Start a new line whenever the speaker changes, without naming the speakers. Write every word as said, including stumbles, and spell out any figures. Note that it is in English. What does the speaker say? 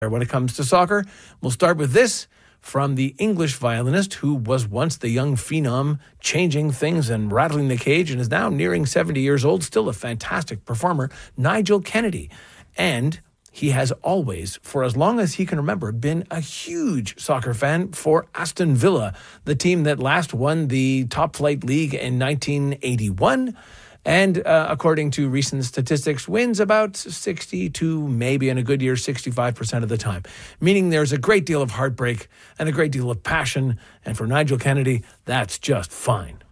when it comes to soccer. We'll start with this from the English violinist who was once the young phenom changing things and rattling the cage and is now nearing seventy years old, still a fantastic performer, Nigel Kennedy. And he has always, for as long as he can remember, been a huge soccer fan for Aston Villa, the team that last won the top flight league in nineteen eighty-one. And uh, according to recent statistics, wins about sixty to maybe in a good year, sixty-five percent of the time. Meaning there's a great deal of heartbreak and a great deal of passion. And for Nigel Kennedy, that's just fine.